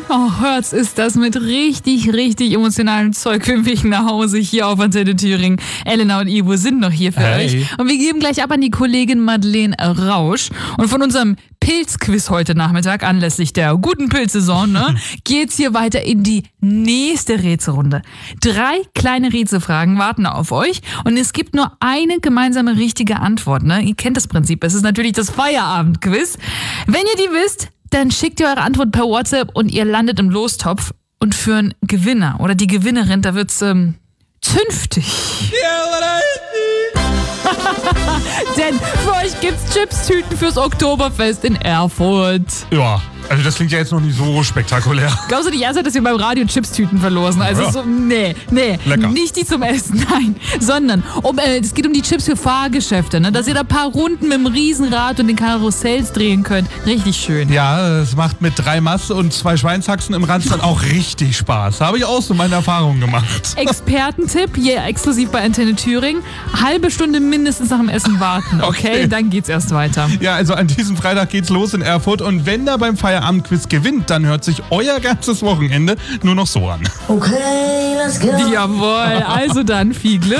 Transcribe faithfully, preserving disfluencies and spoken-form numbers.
Oh, hört's, ist das mit richtig, richtig emotionalem Zeug für mich nach Hause hier auf Antenne Thüringen. Elena und Ivo sind noch hier für Hey. euch. Und wir geben gleich ab an die Kollegin Madeleine Rausch. Und von unserem Pilzquiz heute Nachmittag, anlässlich der guten Pilzsaison, ne, geht's hier weiter in die nächste Rätselrunde. Drei kleine Rätselfragen warten auf euch und es gibt nur eine gemeinsame richtige Antwort. Ne? Ihr kennt das Prinzip, es ist natürlich das Feierabendquiz. Wenn ihr die wisst, dann schickt ihr eure Antwort per WhatsApp und ihr landet im Lostopf. Und für einen Gewinner oder die Gewinnerin, da wird's ähm, zünftig. Denn für euch gibt's Chipstüten fürs Oktoberfest in Erfurt. Ja, also das klingt ja jetzt noch nicht so spektakulär. Glaubst du nicht ernsthaft, dass wir beim Radio Chipstüten verlosen? Also Ja. so, nee, nee, Lecker. nicht die zum Essen, nein. Sondern um, äh, es geht um die Chips für Fahrgeschäfte, ne? Dass ihr da ein paar Runden mit dem Riesenrad und den Karussells drehen könnt. Richtig schön. Ja, es macht mit drei Masse und zwei Schweinshaxen im Ranz dann auch richtig Spaß. Da habe ich auch so meine Erfahrungen gemacht. Expertentipp, hier exklusiv bei Antenne Thüringen. Halbe Stunde mindestens nach dem Essen warten, okay? Okay. Dann geht's erst weiter. Ja, also an diesem Freitag geht's los in Erfurt und wenn da beim Feierabendquiz gewinnt, dann hört sich euer ganzes Wochenende nur noch so an. Okay, let's go. Jawohl, also dann viel Glück.